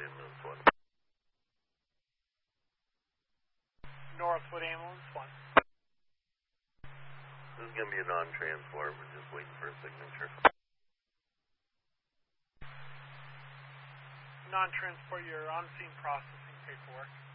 Ambulance 1. Northwood Ambulance 1. This is going to be a non-transport. We're just waiting for a signature. Non-transport, your on-scene processing paperwork.